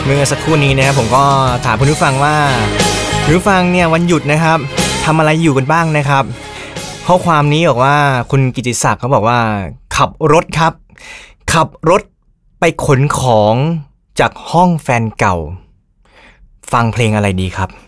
เมื่อสักครู่นี้นะครับผมก็ถามคุณผู้ฟังว่าคุณผู้ฟังเนี่ยวันหยุดนะครับทำอะไรอยู่กันบ้างนะครับข้อความนี้บอกว่าคุณกิติศักดิ์เขาบอกว่าขับรถครับขับรถไปขนของจากห้องแฟนเก่าฟังเพลงอะไรดีครับ